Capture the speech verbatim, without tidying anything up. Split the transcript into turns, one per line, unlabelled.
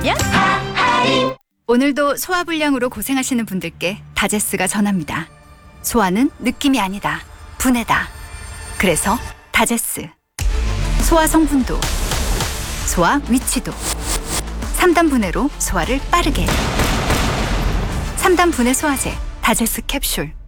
야! 오늘도 소화불량으로 고생하시는 분들께 다제스가 전합니다. 소화는 느낌이 아니다. 분해다. 그래서 다제스. 소화 성분도, 소화 위치도. 삼 단 분해로 소화를 빠르게. 삼 단 분해 소화제 다제스 캡슐.